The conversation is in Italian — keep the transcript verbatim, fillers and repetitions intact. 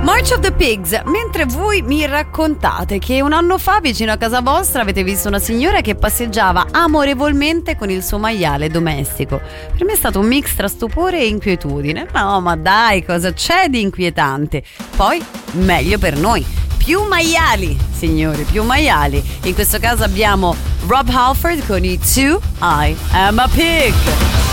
March of the Pigs. Mentre voi mi raccontate che un anno fa vicino a casa vostra avete visto una signora che passeggiava amorevolmente con il suo maiale domestico, per me è stato un mix tra stupore e inquietudine. No, ma dai, cosa c'è di inquietante? Poi, meglio per noi, più maiali, signori, più maiali. In questo caso abbiamo Rob Halford con i Two I Am a Pig.